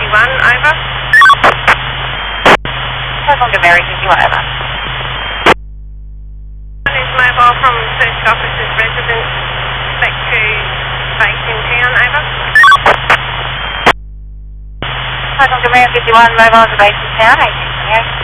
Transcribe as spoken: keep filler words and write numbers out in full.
fifty-one, over. Tonga Mary fifty-one, over. One is mobile from first officer's residence back to base in town, over. Tonga Mary fifty-one, mobile to base in town, eighteen twenty-eight.